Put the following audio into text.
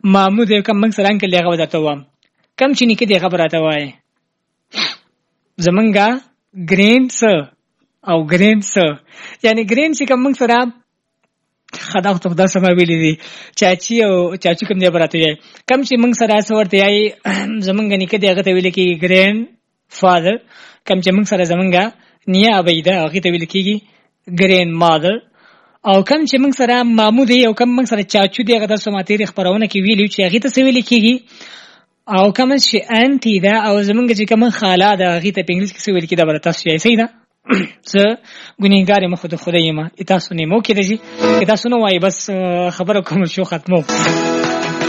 محمود یو کم موږ سره انکل دی هغه درته وایم کم چې نیکه دی هغه به راته وایي زمونږ ګرین څه او ګرین څه یعنې ګرین چې کوم موږ سره خدا خو خدا سمه ویلي دي چاچي او چاچو کوم دی به راته وایي کم چې موږ سره څه ورته وایي زمونږ نیکه دی هغه ته ویل کېږي ګرین فادر کم چې موږ سره زمونږ نیه ابۍ ده هغې ته ویل کېږي ګرین مادر او کم چې موږ سره مامو دی او کم موږ سره چاچو دی هغه تاسو ما تېرې خپرونه کې ویلي چې هغې ته څه ویل کېږي او کوم چې انټي ده او زمونږ چې کومه خاله ده هغې ته په انګلیس کې څه ویل کېږي دا به تاسو وایئ صحیح ده زه ګنهګار یم خو د خدای یم تاسو نیمو کې ده چې تاسو نه وایئ بس خبره کوم شو ختمو